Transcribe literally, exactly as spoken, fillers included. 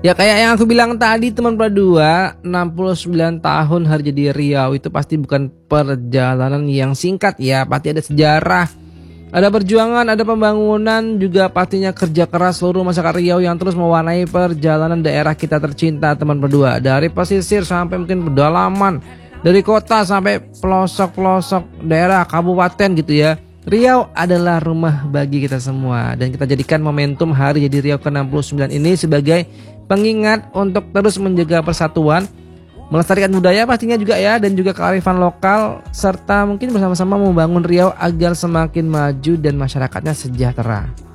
Ya kayak yang aku bilang tadi teman Pradua, enam puluh sembilan tahun hari jadi Riau itu pasti bukan perjalanan yang singkat ya, pasti ada sejarah, ada perjuangan, ada pembangunan, juga pastinya kerja keras seluruh masyarakat Riau yang terus mewarnai perjalanan daerah kita tercinta teman Pradua. Dari pesisir sampai mungkin pedalaman, dari kota sampai pelosok-pelosok daerah kabupaten gitu ya. Riau adalah rumah bagi kita semua dan kita jadikan momentum hari jadi Riau ke enam puluh sembilan ini sebagai pengingat untuk terus menjaga persatuan, melestarikan budaya pastinya juga ya, dan juga kearifan lokal, serta mungkin bersama-sama membangun Riau agar semakin maju dan masyarakatnya sejahtera.